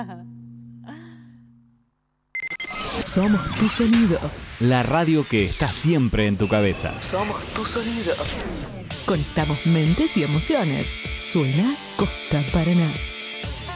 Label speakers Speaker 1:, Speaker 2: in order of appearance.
Speaker 1: Somos tu sonido.
Speaker 2: La radio que está siempre en tu cabeza.
Speaker 1: Somos tu sonido. Conectamos mentes y emociones. Suena Costa Paraná.